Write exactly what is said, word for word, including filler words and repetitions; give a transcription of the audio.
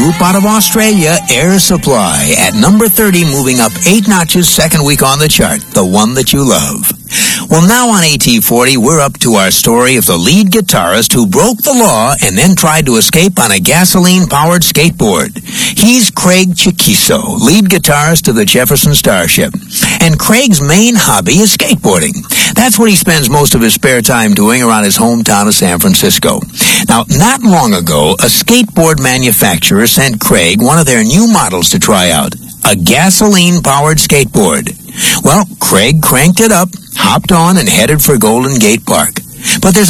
group out of Australia, Air Supply, at number thirty, moving up eight notches, second week on the chart, the one that you love. Well, now on A T forty, we're up to our story of the lead guitarist who broke the law and then tried to escape on a gasoline-powered skateboard. He's Craig Chaquico, lead guitarist of the Jefferson Starship. And Craig's main hobby is skateboarding. That's what he spends most of his spare time doing around his hometown of San Francisco. Now, not long ago, a skateboard manufacturer sent Craig one of their new models to try out, a gasoline-powered skateboard. Well, Craig cranked it up, hopped on, and headed for Golden Gate Park. But there's